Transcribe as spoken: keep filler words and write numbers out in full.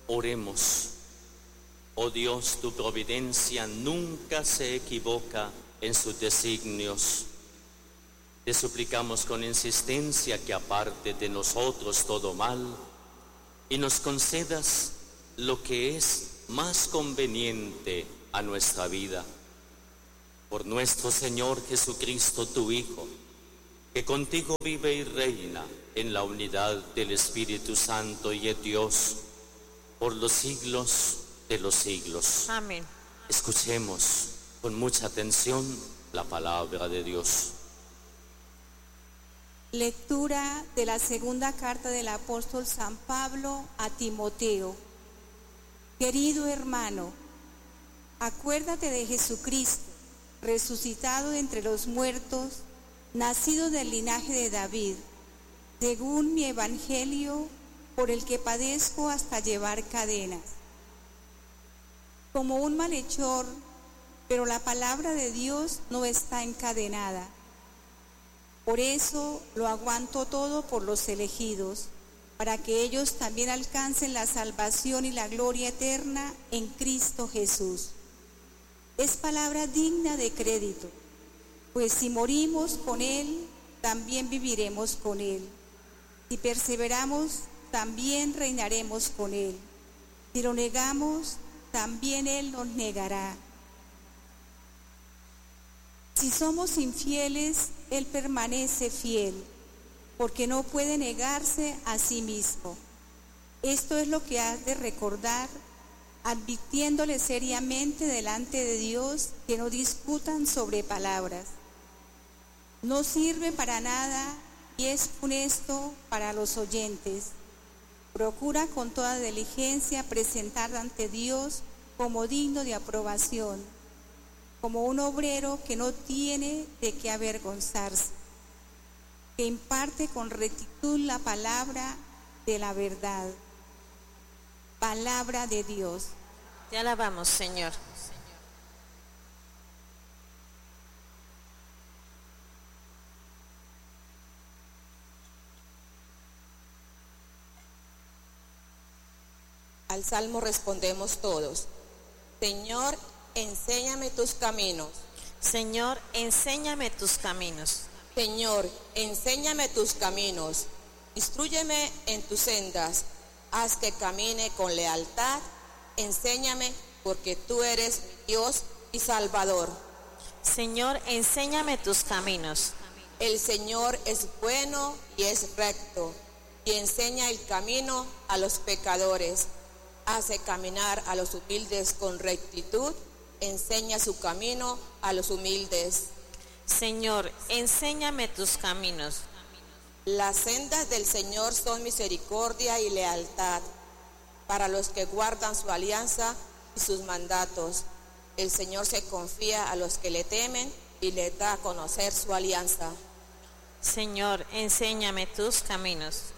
Oremos. Oh Dios, tu providencia nunca se equivoca en sus designios. Te suplicamos con insistencia que aparte de nosotros todo mal y nos concedas lo que es más conveniente a nuestra vida. Por nuestro Señor Jesucristo, tu Hijo, que contigo vive y reina en la unidad del Espíritu Santo y es Dios por los siglos de los siglos. Amén. Escuchemos con mucha atención la palabra de Dios. Lectura de la segunda carta del apóstol San Pablo a Timoteo. Querido hermano, acuérdate de Jesucristo, resucitado de entre los muertos, nacido del linaje de David, según mi evangelio, por el que padezco hasta llevar cadenas. Como un malhechor, pero la palabra de Dios no está encadenada. Por eso lo aguanto todo por los elegidos, para que ellos también alcancen la salvación y la gloria eterna en Cristo Jesús. Es palabra digna de crédito, pues si morimos con Él, también viviremos con Él. Si perseveramos, también reinaremos con Él. Si lo negamos, también Él nos negará. Si somos infieles, Él permanece fiel, porque no puede negarse a sí mismo. Esto es lo que has de recordar, advirtiéndole seriamente delante de Dios que no discutan sobre palabras. No sirve para nada y es funesto para los oyentes. Procura con toda diligencia presentar ante Dios como digno de aprobación, como un obrero que no tiene de qué avergonzarse, que imparte con rectitud la palabra de la verdad. Palabra de Dios. Te alabamos, Señor. Al salmo respondemos todos: Señor, enséñame tus caminos. Señor, enséñame tus caminos. Señor, enséñame tus caminos. Instrúyeme en tus sendas. Haz que camine con lealtad. Enséñame, porque tú eres mi Dios y Salvador. Señor, enséñame tus caminos. El Señor es bueno y es recto, y enseña el camino a los pecadores. Hace caminar a los humildes con rectitud, enseña su camino a los humildes. Señor, enséñame tus caminos. Las sendas del Señor son misericordia y lealtad para los que guardan su alianza y sus mandatos. El Señor se confía a los que le temen y les da a conocer su alianza. Señor, enséñame tus caminos.